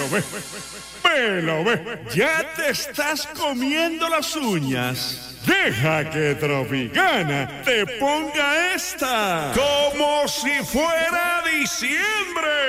ve. Ya te estás comiendo las uñas. Deja que Tropicana te ponga esta como si fuera diciembre.